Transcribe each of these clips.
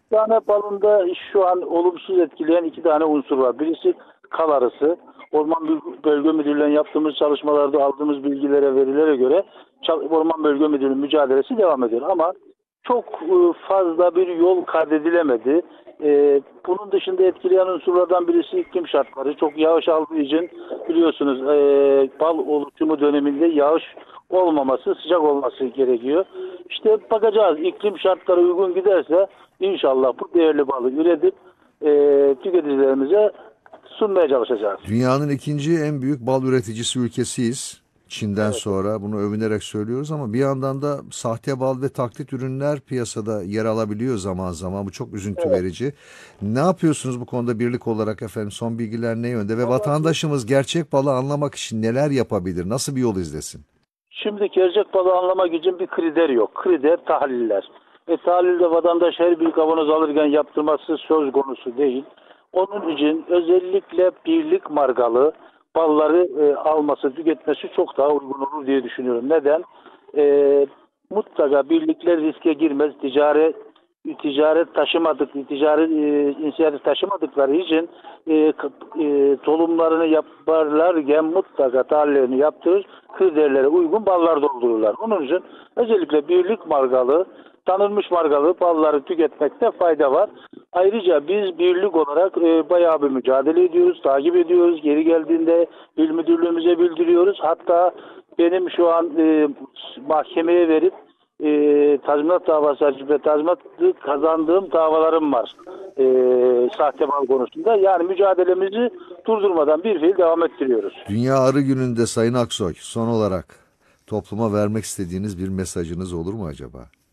Tane balında şu an olumsuz etkileyen iki tane unsur var. Birisi kal arısı. Orman Bölge Müdürlüğü'yle yaptığımız çalışmalarda aldığımız bilgilere, verilere göre Orman Bölge Müdürlüğü mücadelesi devam ediyor. Ama çok fazla bir yol kat edilemedi. Bunun dışında etkileyen unsurlardan birisi iklim şartları. Çok yağış aldığı için biliyorsunuz bal oluşumu döneminde yağış olmaması, sıcak olması gerekiyor. İşte bakacağız. İklim şartları uygun giderse inşallah bu değerli balı üretip tüketicilerimize sunmaya çalışacağız. Dünyanın ikinci en büyük bal üreticisi ülkesiyiz. Çin'den Evet. sonra bunu övünerek söylüyoruz ama bir yandan da sahte bal ve taklit ürünler piyasada yer alabiliyor zaman zaman. Bu çok üzüntü Evet. verici. Ne yapıyorsunuz bu konuda birlik olarak efendim? Son bilgiler ne yönde? Ve Vallahi vatandaşımız gerçek balı anlamak için neler yapabilir? Nasıl bir yol izlesin? şimdi gerçek balı anlamak için bir kriter yok. Kriter tahliller. Tahlilde vatandaş her bir kavanoz alırken yaptırması söz konusu değil. Onun için özellikle birlik markalı balları alması, tüketmesi çok daha uygun olur diye düşünüyorum. Neden? Mutlaka birlikler riske girmez. Ticaret inisiyatif taşımadıkları için tolumlarını yaparlarken mutlaka tahlillerini yaptırır, kriterlere uygun ballar doldururlar. Onun için özellikle birlik markalı, tanınmış markalı balları tüketmekte fayda var. Ayrıca biz birlik olarak bayağı bir mücadele ediyoruz, takip ediyoruz. Geri geldiğinde il müdürlüğümüze bildiriyoruz. Hatta benim şu an mahkemeye verip tazminat davası açıp ve tazminatı kazandığım davalarım var. Sahte bal konusunda. Yani mücadelemizi durdurmadan bir fiil devam ettiriyoruz. Dünya Arı Günü'nde Sayın Aksoy, son olarak topluma vermek istediğiniz bir mesajınız olur mu acaba?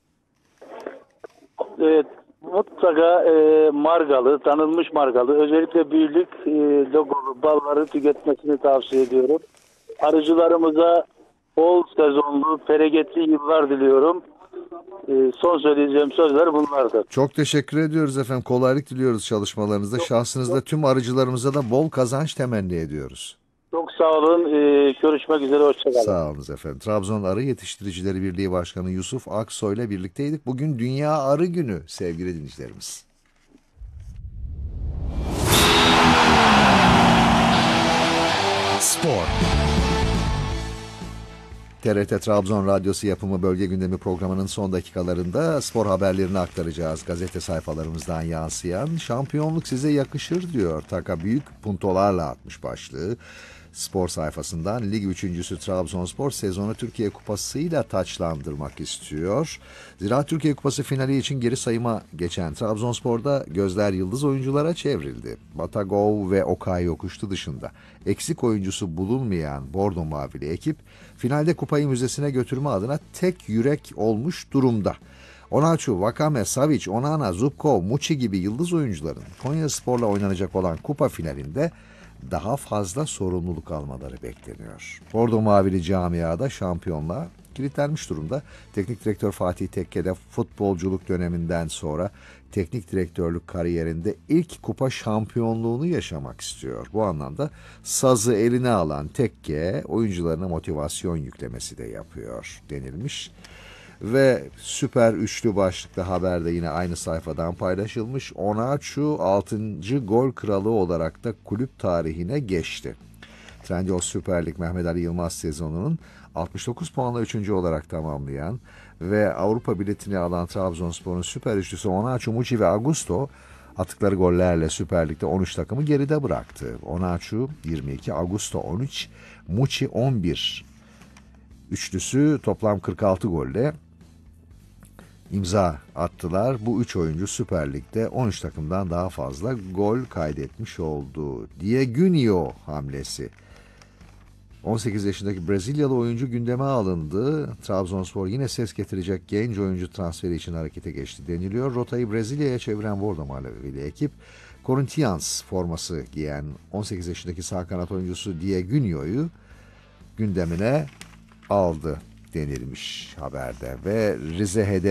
Mutlaka markalı, tanınmış markalı, özellikle birlik logolu balları tüketmesini tavsiye ediyorum. Arıcılarımıza bol sezonlu, bereketli yıllar diliyorum. Son söyleyeceğim sözler bunlardır. Çok teşekkür ediyoruz efendim. Kolaylık diliyoruz çalışmalarınızda. Çok, Şahsınızda çok, tüm arıcılarımıza da bol kazanç temenni ediyoruz. çok sağ olun. Görüşmek üzere. Hoşçakalın. Sağ olun efendim. Trabzon Arı Yetiştiricileri Birliği Başkanı Yusuf Aksoy ile birlikteydik. Bugün Dünya Arı Günü sevgili dinleyicilerimiz. Spor. TRT Trabzon Radyosu yapımı Bölge Gündemi programının son dakikalarında spor haberlerini aktaracağız. Gazete sayfalarımızdan yansıyan "Şampiyonluk size yakışır" diyor. Taka büyük puntolarla atmış başlığı. Spor sayfasından lig üçüncüsü Trabzonspor sezonu Türkiye Kupası'yla taçlandırmak istiyor. Zira Türkiye Kupası finali için geri sayıma geçen Trabzonspor'da gözler yıldız oyunculara çevrildi. Batagov ve Okay Yokuştu dışında eksik oyuncusu bulunmayan Bordo Mavili ekip finalde kupayı müzesine götürme adına tek yürek olmuş durumda. Onaçu, Wakame, Savic, Onana, Zubkov, Muçi gibi yıldız oyuncuların Konyaspor'la oynanacak olan kupa finalinde daha fazla sorumluluk almaları bekleniyor. Bordo Mavili camiada şampiyonluğa kilitlenmiş durumda. Teknik direktör Fatih Tekke de futbolculuk döneminden sonra teknik direktörlük kariyerinde ilk kupa şampiyonluğunu yaşamak istiyor. Bu anlamda sazı eline alan Tekke oyuncularına motivasyon yüklemesi de yapıyor denilmiş. Ve süper üçlü başlıklı haber de yine aynı sayfadan paylaşılmış. Onaçu 6. gol kralı olarak da kulüp tarihine geçti. Trendyol Süper Lig Mehmet Ali Yılmaz sezonunun 69 puanla 3. olarak tamamlayan ve Avrupa biletini alan Trabzonspor'un süper üçlüsü Onaçu, Muçi ve Augusto attıkları gollerle Süper Lig'de 13 takımı geride bıraktı. Onaçu 22, Augusto 13, Muçi 11. Üçlüsü toplam 46 golle imza attılar. Bu üç oyuncu Süper Lig'de 13 takımdan daha fazla gol kaydetmiş oldu. Dieguinho hamlesi. 18 yaşındaki Brezilyalı oyuncu gündeme alındı. Trabzonspor yine ses getirecek genç oyuncu transferi için harekete geçti deniliyor. Rotayı Brezilya'ya çeviren Bordo Mavili ekip Corinthians forması giyen 18 yaşındaki sağ kanat oyuncusu Dieguinho'yu gündemine aldı denilmiş haberde ve Rize